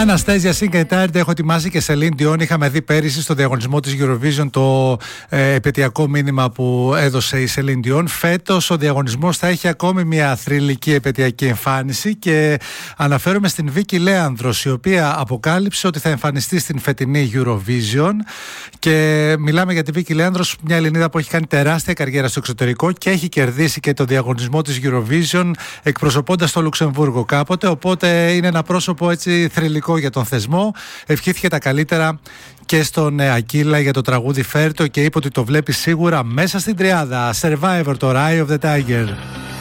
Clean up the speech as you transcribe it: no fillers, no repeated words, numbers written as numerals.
Αναστέζια Συγκεντάρντε, έχω ετοιμάσει και Celine Dion. Είχαμε δει πέρυσι στο διαγωνισμό της Eurovision το επαιτειακό μήνυμα που έδωσε η Celine Dion. Φέτος ο διαγωνισμός θα έχει ακόμη μια θρυλική επαιτειακή εμφάνιση και αναφέρομαι στην Βίκη Λέανδρος, η οποία αποκάλυψε ότι θα εμφανιστεί στην φετινή Eurovision. Και μιλάμε για τη Βίκη Λέανδρος, μια Ελληνίδα που έχει κάνει τεράστια καριέρα στο εξωτερικό και έχει κερδίσει και το διαγωνισμό της Eurovision εκπροσωπώντας το Λουξεμβούργο κάποτε. Οπότε είναι ένα πρόσωπο έτσι θρυλικό για τον θεσμό. Ευχήθηκε τα καλύτερα και στον Ακύλα για το τραγούδι Φέρτο και είπε ότι το βλέπει σίγουρα μέσα στην τριάδα. Survivor, το Eye of the Tiger.